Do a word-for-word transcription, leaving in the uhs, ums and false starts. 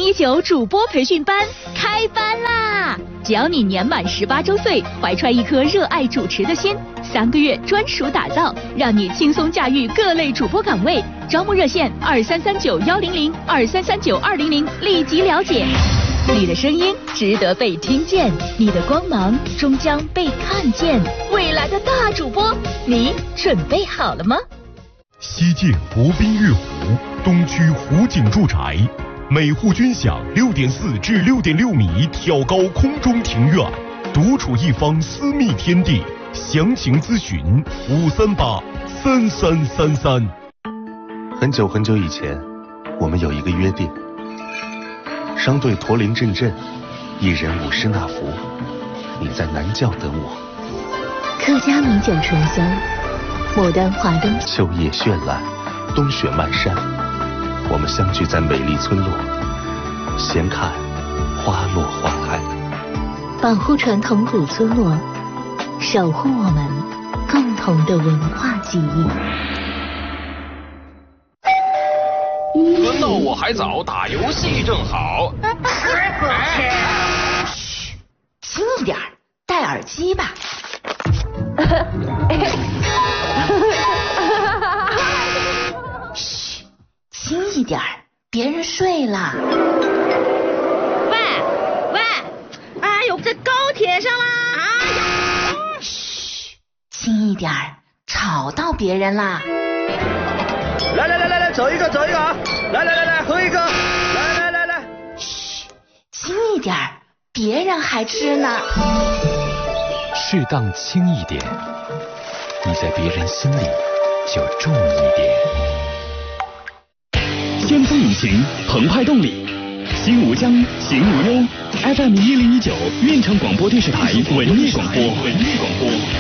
一九主播培训班开班啦！只要你年满十八周岁，怀揣一颗热爱主持的心，三个月专属打造，让你轻松驾驭各类主播岗位。招募热线二三三九幺零零二三三九二零零，立即了解。你的声音值得被听见，你的光芒终将被看见。未来的大主播，你准备好了吗？ 西建国宾悦湖东区湖景住宅，每户均享六点四至六点六米挑高空中庭院，独处一方私密天地。详情咨询五三八三三三三。 很久很久以前，我们有一个约定：商队驼铃阵阵，一人舞狮那福，你在南教等我。 客家米酒醇香，牡丹华灯， 秋叶绚烂，冬雪漫山。我们相聚在美丽村落，闲看花落花开。 保护传统古村落，守护我们共同的文化记忆。 轮到我还早，打游戏正好。 嘘，轻一点，戴耳机吧。嘘，轻一点，别人睡了。 喂喂，哎呦，在高铁上啦！哎呀， 嘘，轻一点，吵到别人啦。 来来来来来，走一个走一个啊！来来来来，喝一个！来来来来， 嘘，轻一点，别人还吃呢。 适当轻一点，你在别人心里就重一点。 先锋引擎，澎湃动力，心无疆，行无忧。F M 一零一九，运城广播电视台文艺广播，文艺广播。